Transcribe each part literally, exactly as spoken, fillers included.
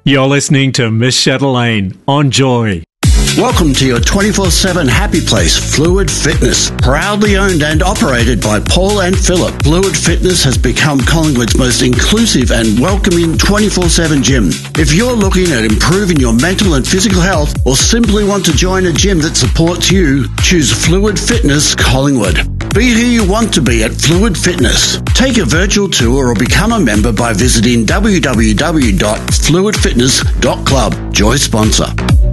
You're listening to Miss Chatelaine on Joy. Welcome to your twenty-four seven happy place, Fluid Fitness. Proudly owned and operated by Paul and Philip, Fluid Fitness has become Collingwood's most inclusive and welcoming twenty-four seven gym. If you're looking at improving your mental and physical health or simply want to join a gym that supports you, choose Fluid Fitness Collingwood. Be who you want to be at Fluid Fitness. Take a virtual tour or become a member by visiting w w w dot fluid fitness dot club. Joy sponsor.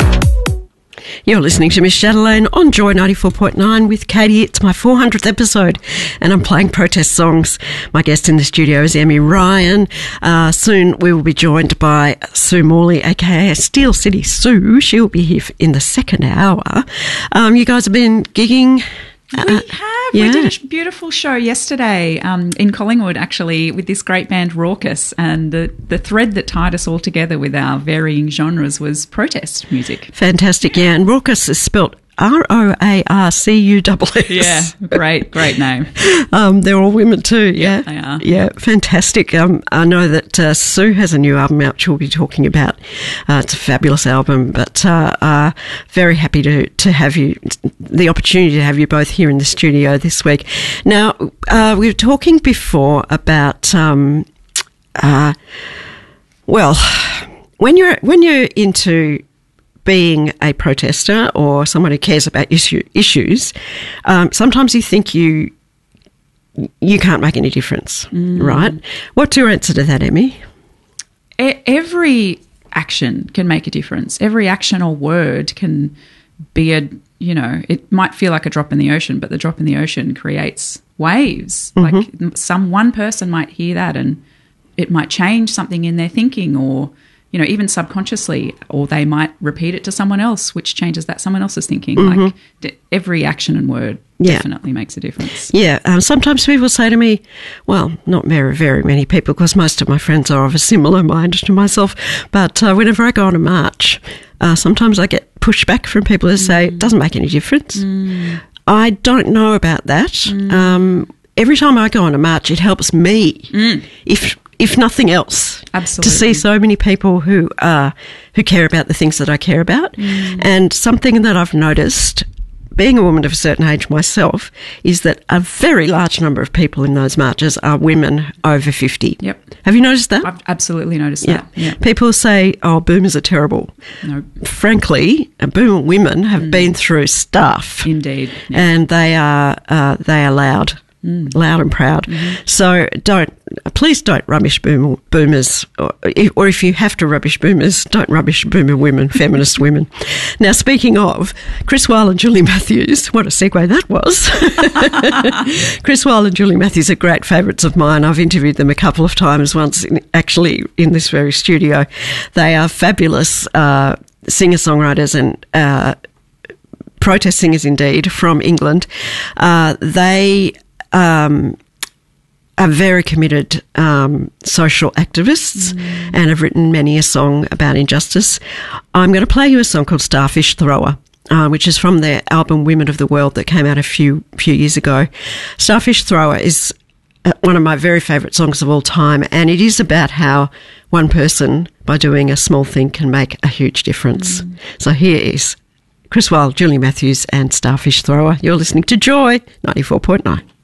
You're listening to Miss Chatelaine on Joy ninety-four point nine with Katie. It's my four hundredth episode and I'm playing protest songs. My guest in the studio is Emmy Ryan. Uh, soon we will be joined by Sue Morley, aka Steel City Sue. She'll be here in the second hour. Um, you guys have been gigging. We uh, have. Yeah. We did a beautiful show yesterday um, in Collingwood, actually, with this great band Raucous. And the, the thread that tied us all together with our varying genres was protest music. Fantastic, yeah. And Raucous is spelt R O A R C U S S. Yeah, great, great name. Um, they're all women too, yeah? Yeah, they are. Yeah, fantastic. Um, I know that uh, Sue has a new album out she'll be talking about. Uh, it's a fabulous album, but uh, uh, very happy to, to have you, the opportunity to have you both here in the studio this week. Now, uh, we were talking before about, um, uh, well, when you're when you're into being a protester or someone who cares about issue, issues, um, sometimes you think you you can't make any difference, mm. right? What's your answer to that, Emmy? E- every action can make a difference. Every action or word can be a, you know, it might feel like a drop in the ocean, but the drop in the ocean creates waves. Mm-hmm. Like some one person might hear that and it might change something in their thinking, or you know, even subconsciously, or they might repeat it to someone else, which changes that someone else's thinking. Mm-hmm. Like d- every action and word yeah. definitely makes a difference. Yeah. Um, sometimes people say to me, well, not very, very many people, because most of my friends are of a similar mind to myself, but uh, whenever I go on a march, uh, sometimes I get pushback from people who mm. say, it doesn't make any difference. Mm. I don't know about that. Mm. Um, every time I go on a march, it helps me. Mm. If If nothing else, absolutely, to see so many people who uh, who care about the things that I care about. Mm. And something that I've noticed, being a woman of a certain age myself, is that a very large number of people in those marches are women over fifty. Yep. Have you noticed that? I've absolutely noticed yeah. that. Yeah. People say, oh, boomers are terrible. No. Frankly, boomer women have mm. been through stuff. Indeed. Yeah. And they are uh, they are loud. Mm. Loud and proud. Mm-hmm. So don't, please don't rubbish boom, boomers, or if, or if you have to rubbish boomers, don't rubbish boomer women, feminist women. Now, speaking of, Chris Weil and Julie Matthews, what a segue that was. Chris Weil and Julie Matthews are great favourites of mine. I've interviewed them a couple of times, once in, actually in this very studio. They are fabulous uh, singer-songwriters and uh, protest singers indeed from England. Uh, they Um, are very committed um, social activists mm. and have written many a song about injustice. I'm going to play you a song called Starfish Thrower, uh, which is from their album Women of the World that came out a few few years ago. Starfish Thrower is uh, one of my very favourite songs of all time, and it is about how one person, by doing a small thing, can make a huge difference. Mm. So here is Chris Weil, Julie Matthews and Starfish Thrower. You're listening to Joy ninety-four point nine.